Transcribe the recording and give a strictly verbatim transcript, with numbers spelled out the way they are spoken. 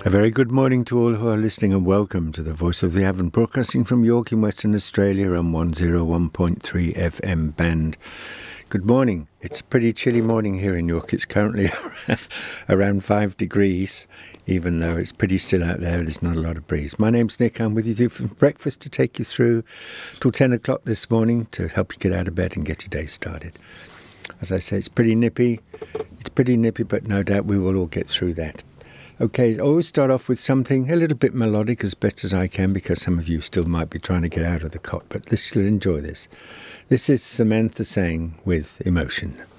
A very good morning to all who are listening, and welcome to the Voice of the Avon, broadcasting from York in Western Australia on one oh one point three F M band. Good morning. It's a pretty chilly morning here in York. It's currently around five degrees, even though it's pretty still out there. There's not a lot of breeze. My name's Nick. I'm with you for breakfast to take you through till ten o'clock this morning to help you get out of bed and get your day started. As I say, it's pretty nippy. It's pretty nippy, but no doubt we will all get through that. Okay, I always start off with something a little bit melodic as best as I can, because some of you still might be trying to get out of the cot, but this, you'll enjoy this. This is Samantha Sang with Emotion.